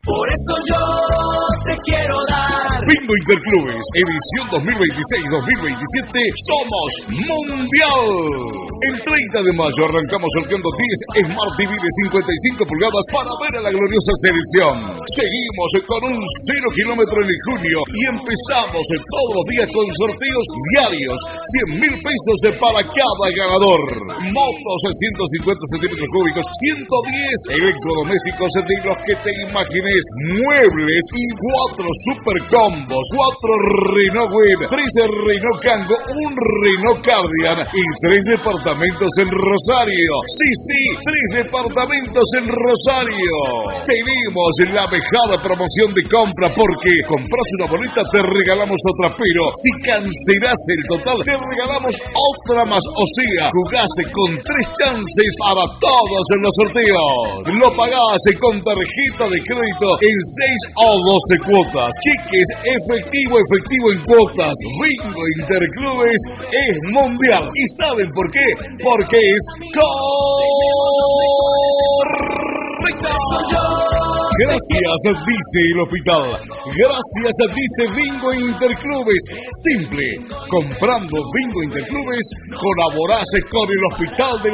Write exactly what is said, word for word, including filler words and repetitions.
Por eso yo te quiero dar. Bingo Interclubes, edición dos mil veintiséis dos mil veintisiete, somos Mundial. El treinta de mayo arrancamos sorteando diez Smart T V de cincuenta y cinco pulgadas para ver a la gloriosa selección. Seguimos con un cero kilómetro en el junio y empezamos todos los días con sorteos diarios, cien mil pesos para cada ganador. Motos ciento cincuenta centímetros cúbicos, ciento diez electrodomésticos de los que te imagines, muebles y cuatro super combos, cuatro Renault Web, tres Renault Kangoo, un Renault Cardian y tres departamentos en Rosario. Sí, sí, tres departamentos en Rosario. Tenemos la mejor promoción de compra porque compras una boleta, te regalamos otra, pero si cancelas el total, te regalamos otra más. O sea, jugás con tres chances para todos en los sorteos. Lo pagás con tarjeta de crédito en seis o doce cuotas. Cheques, efectivo, efectivo en cuotas. Bingo Interclubes es mundial. ¿Y saben por qué? Porque es correcto. Gracias, dice el hospital. Gracias, dice Bingo Interclubes. Simple. Comprando Bingo Interclubes, colaborás con el hospital de